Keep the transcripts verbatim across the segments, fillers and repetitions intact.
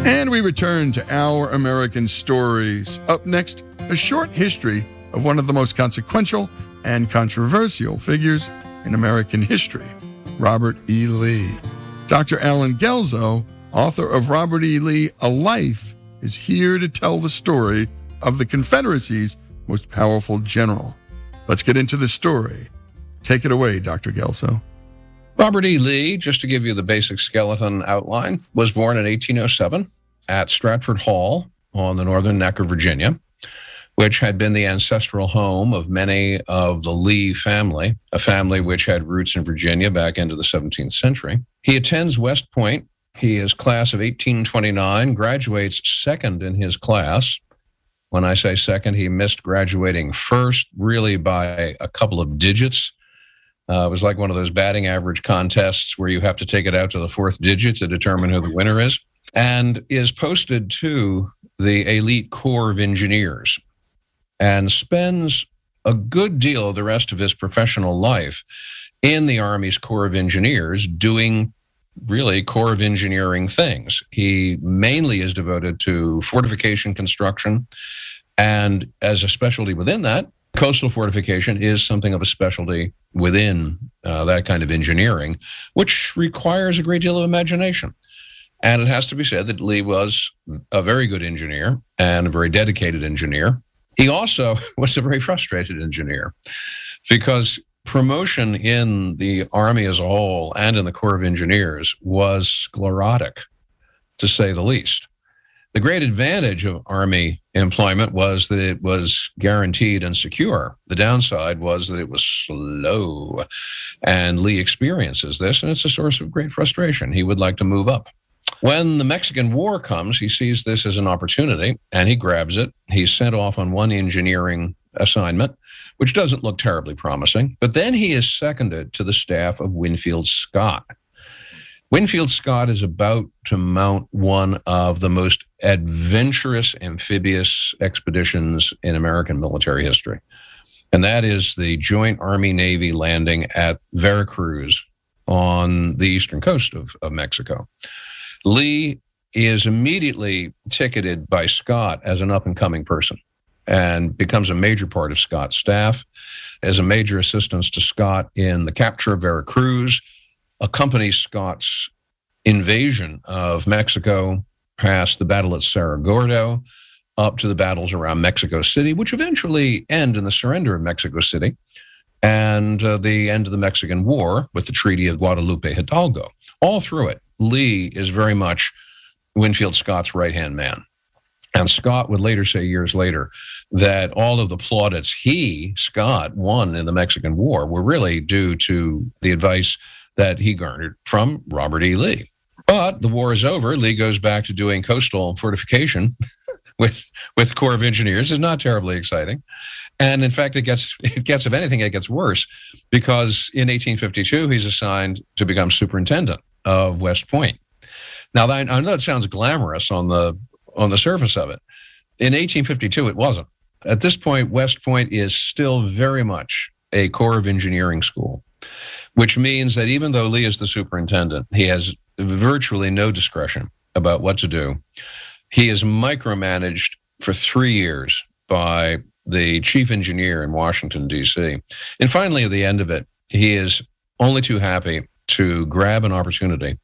And we return to Our American Stories. Up next, a short history of one of the most consequential and controversial figures in American history, Robert E. Lee. Doctor Allen Guelzo, author of Robert E. Lee, A Life, is here to tell the story of the Confederacy's most powerful general. Let's get into the story. Take it away, Doctor Guelzo. Robert E. Lee, just to give you the basic skeleton outline, was born in eighteen oh seven at Stratford Hall on the northern neck of Virginia, which had been the ancestral home of many of the Lee family, a family which had roots in Virginia back into the seventeenth century. He attends West Point. He is class of eighteen twenty-nine, graduates second in his class. When I say second, he missed graduating first, really by a couple of digits. Uh, it was like one of those batting average contests where you have to take it out to the fourth digit to determine who the winner is, and is posted to the elite Corps of Engineers and spends a good deal of the rest of his professional life in the Army's Corps of Engineers doing really Corps of Engineering things. He mainly is devoted to fortification construction, and as a specialty within that, coastal fortification is something of a specialty within uh, that kind of engineering, which requires a great deal of imagination. And it has to be said that Lee was a very good engineer and a very dedicated engineer. He also was a very frustrated engineer because promotion in the Army as a whole and in the Corps of Engineers was sclerotic, to say the least. The great advantage of Army employment was that it was guaranteed and secure. The downside was that it was slow. And Lee experiences this, and it's a source of great frustration. He would like to move up. When the Mexican War comes, he sees this as an opportunity, and he grabs it. He's sent off on one engineering assignment, which doesn't look terribly promising. But then he is seconded to the staff of Winfield Scott. Winfield Scott is about to mount one of the most adventurous amphibious expeditions in American military history. And that is the Joint Army-Navy landing at Veracruz on the eastern coast of, of Mexico. Lee is immediately ticketed by Scott as an up-and-coming person and becomes a major part of Scott's staff, as a major assistance to Scott in the capture of Veracruz, accompanies Scott's invasion of Mexico past the battle at Cerro Gordo, up to the battles around Mexico City, which eventually end in the surrender of Mexico City and uh, the end of the Mexican War with the Treaty of Guadalupe Hidalgo. All through it, Lee is very much Winfield Scott's right-hand man. And Scott would later say years later that all of the plaudits he, Scott, won in the Mexican War were really due to the advice that he garnered from Robert E. Lee. But the war is over. Lee goes back to doing coastal fortification with, with Corps of Engineers. It's not terribly exciting. And in fact, it gets, it gets, if anything, it gets worse, because in eighteen fifty-two, he's assigned to become superintendent of West Point. Now, I know that sounds glamorous on the on the surface of it. In eighteen fifty-two, it wasn't. At this point, West Point is still very much a Corps of Engineering school, which means that even though Lee is the superintendent, he has virtually no discretion about what to do. He is micromanaged for three years by the chief engineer in Washington, D C. And finally, at the end of it, he is only too happy to grab an opportunity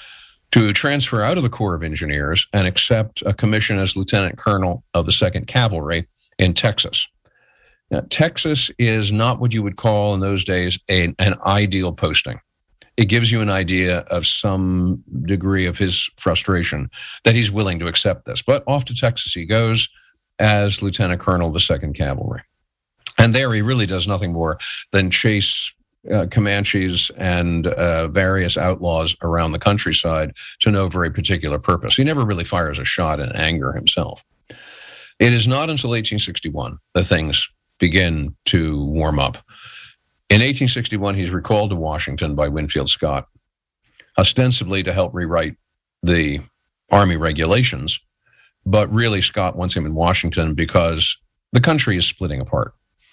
to transfer out of the Corps of Engineers and accept a commission as lieutenant colonel of the second Cavalry in Texas. Now, Texas is not what you would call in those days a, an ideal posting. It gives you an idea of some degree of his frustration that he's willing to accept this. But off to Texas he goes as lieutenant colonel of the second Cavalry. And there he really does nothing more than chase uh, Comanches and uh, various outlaws around the countryside to no very particular purpose. He never really fires a shot in anger himself. It is not until eighteen sixty-one that things begin to warm up. In eighteen sixty-one, he's recalled to Washington by Winfield Scott, ostensibly to help rewrite the Army regulations, but really Scott wants him in Washington because the country is splitting apart.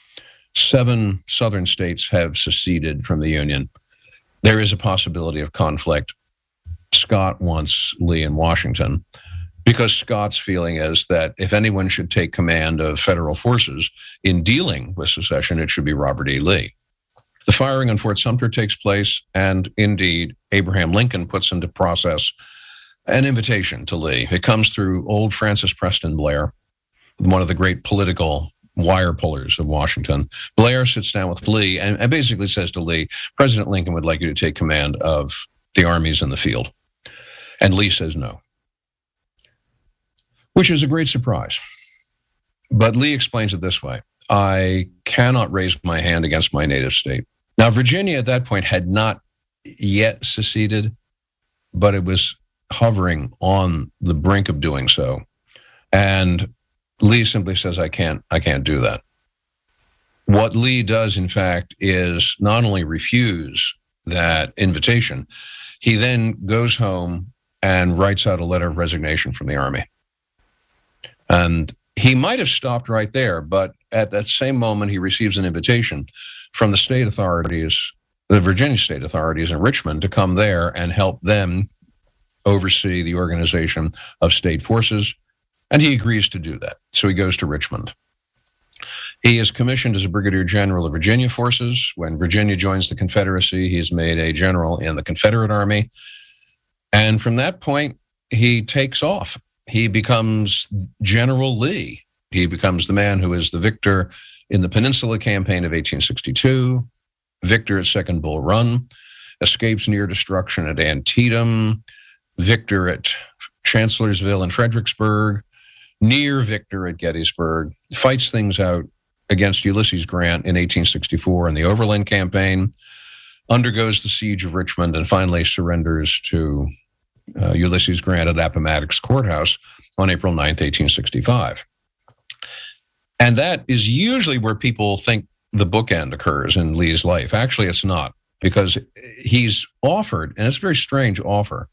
Seven southern states have seceded from the Union. There is a possibility of conflict. Scott wants Lee in Washington. because Scott's feeling is that if anyone should take command of federal forces in dealing with secession, it should be Robert E. Lee. The firing on Fort Sumter takes place, and indeed, Abraham Lincoln puts into process an invitation to Lee. It comes through old Francis Preston Blair, one of the great political wire pullers of Washington. Blair sits down with Lee and, and basically says to Lee, President Lincoln would like you to take command of the armies in the field. And Lee says no, which is a great surprise. But Lee explains it this way: I cannot raise my hand against my native state. Now, Virginia at that point had not yet seceded, but it was hovering on the brink of doing so. And Lee simply says, I can't, I can't do that. What Lee does, in fact, is not only refuse that invitation, he then goes home and writes out a letter of resignation from the Army. And he might have stopped right there, but at that same moment, he receives an invitation from the state authorities, the Virginia state authorities in Richmond, to come there and help them oversee the organization of state forces. And he agrees to do that. So he goes to Richmond. He is commissioned as a brigadier general of Virginia forces. When Virginia joins the Confederacy, he's made a general in the Confederate Army. And from that point, he takes off. He becomes General Lee. He becomes the man who is the victor in the Peninsula Campaign of eighteen sixty-two, victor at Second Bull Run, escapes near destruction at Antietam, victor at Chancellorsville and Fredericksburg, near victor at Gettysburg, fights things out against Ulysses Grant in eighteen sixty-four in the Overland Campaign, undergoes the siege of Richmond, and finally surrenders to uh, Ulysses Grant at Appomattox Courthouse on April ninth, eighteen sixty-five. And that is usually where people think the bookend occurs in Lee's life. Actually, it's not, because he's offered, and it's a very strange offer,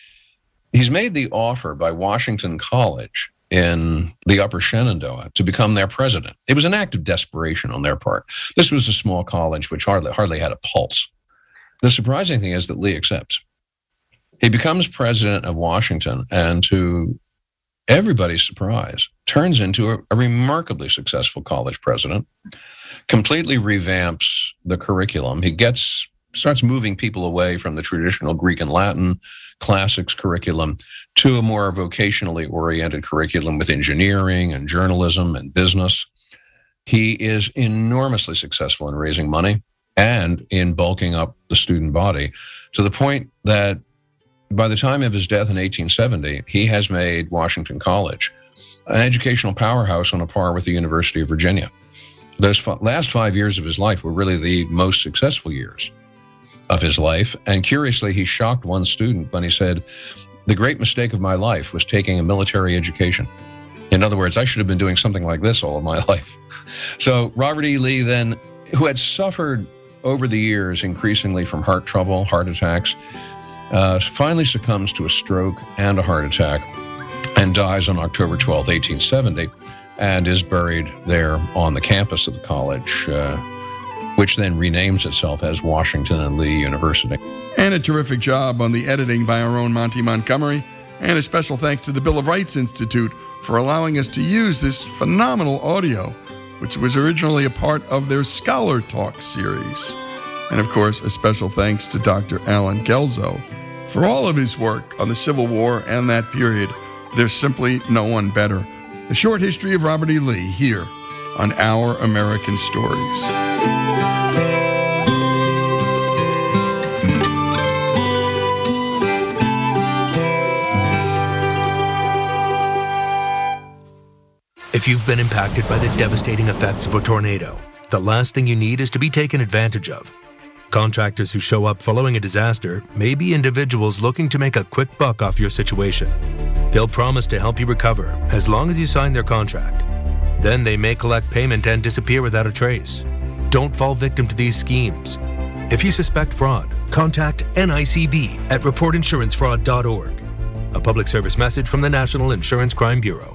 he's made the offer by Washington College in the Upper Shenandoah to become their president. It was an act of desperation on their part. This was a small college which hardly hardly had a pulse. The surprising thing is that Lee accepts. He becomes president of Washington, and to everybody's surprise, turns into a, a remarkably successful college president, completely revamps the curriculum. He gets starts moving people away from the traditional Greek and Latin classics curriculum to a more vocationally oriented curriculum with engineering and journalism and business. He is enormously successful in raising money and in bulking up the student body, to the point that by the time of his death in eighteen seventy, he has made Washington College an educational powerhouse on a par with the University of Virginia. Those f- last five years of his life were really the most successful years of his life. And curiously, he shocked one student when he said, the great mistake of my life was taking a military education. In other words, I should have been doing something like this all of my life. So Robert E. Lee then, who had suffered over the years increasingly from heart trouble, heart attacks, uh, finally succumbs to a stroke and a heart attack and dies on October twelfth, eighteen seventy, and is buried there on the campus of the college, uh, which then renames itself as Washington and Lee University. And a terrific job on the editing by our own Monty Montgomery. And a special thanks to the Bill of Rights Institute for allowing us to use this phenomenal audio, which was originally a part of their Scholar Talk series. And of course, a special thanks to Doctor Alan Gelzo for all of his work on the Civil War and that period. There's simply no one better. A short history of Robert E. Lee here on Our American Stories. If you've been impacted by the devastating effects of a tornado, the last thing you need is to be taken advantage of. Contractors who show up following a disaster may be individuals looking to make a quick buck off your situation. They'll promise to help you recover as long as you sign their contract. Then they may collect payment and disappear without a trace. Don't fall victim to these schemes. If you suspect fraud, contact N I C B at report insurance fraud dot org. A public service message from the National Insurance Crime Bureau.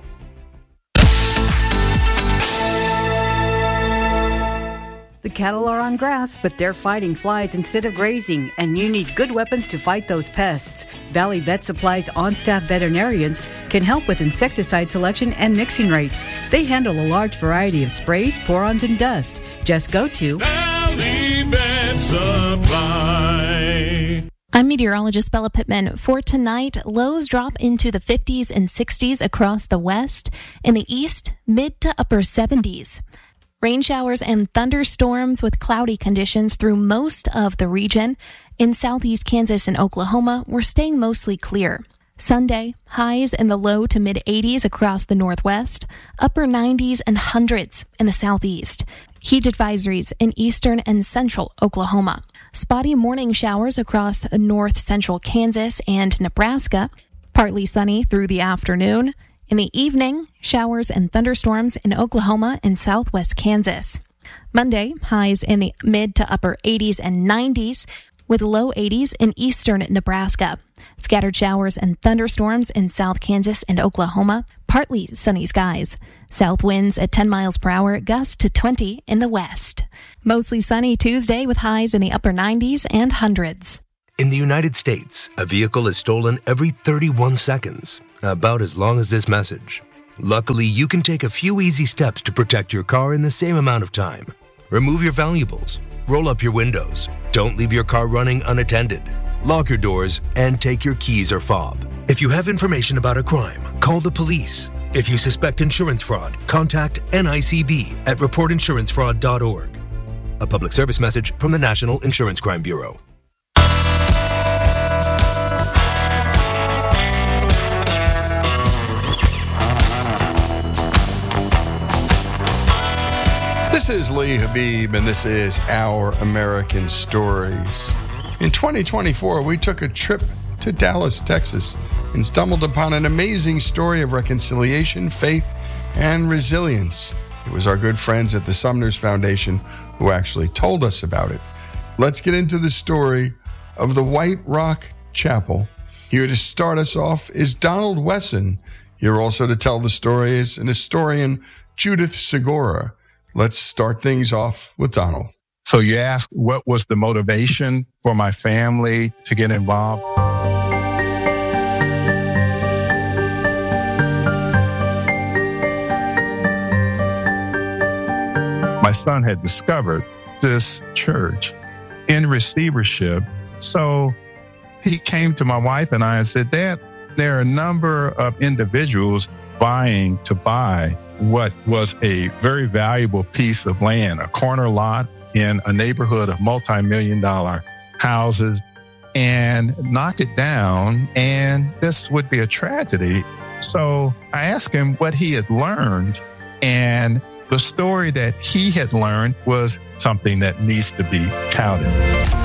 The cattle are on grass, but they're fighting flies instead of grazing, and you need good weapons to fight those pests. Valley Vet Supply's on-staff veterinarians can help with insecticide selection and mixing rates. They handle a large variety of sprays, pour-ons, and dust. Just go to Valley Vet Supply. I'm meteorologist Bella Pittman. For tonight, lows drop into the fifties and sixties across the west. In the east, mid to upper seventies. Rain showers and thunderstorms with cloudy conditions through most of the region. In southeast Kansas and Oklahoma, we're staying mostly clear. Sunday, highs in the low to mid eighties across the northwest, upper nineties and hundreds in the southeast. Heat advisories in eastern and central Oklahoma. Spotty morning showers across north central Kansas and Nebraska. Partly sunny through the afternoon. In the evening, showers and thunderstorms in Oklahoma and southwest Kansas. Monday, highs in the mid to upper eighties and nineties, with low eighties in eastern Nebraska. Scattered showers and thunderstorms in South Kansas and Oklahoma. Partly sunny skies. South winds at ten miles per hour, gusts to twenty in the west. Mostly sunny Tuesday with highs in the upper nineties and hundreds. In the United States, a vehicle is stolen every thirty-one seconds, about as long as this message. Luckily, you can take a few easy steps to protect your car in the same amount of time. Remove your valuables, roll up your windows, don't leave your car running unattended, lock your doors, and take your keys or fob. If you have information about a crime, call the police. If you suspect insurance fraud, contact N I C B at report insurance fraud dot org. A public service message from the National Insurance Crime Bureau. This is Lee Habib, and this is Our American Stories. In twenty twenty-four, we took a trip to Dallas, Texas, and stumbled upon an amazing story of reconciliation, faith, and resilience. It was our good friends at the Sumners Foundation who actually told us about it. Let's get into the story of the White Rock Chapel. Here to start us off is Donald Wesson. Here also to tell the story is an historian, Judith Segura. Let's start things off with Donald. So you asked, what was the motivation for my family to get involved? My son had discovered this church in receivership. So he came to my wife and I and said, Dad, there are a number of individuals vying to buy what was a very valuable piece of land, a corner lot in a neighborhood of multi-million dollar houses, and knock it down, and this would be a tragedy. So I asked him what he had learned, and the story that he had learned was something that needs to be touted.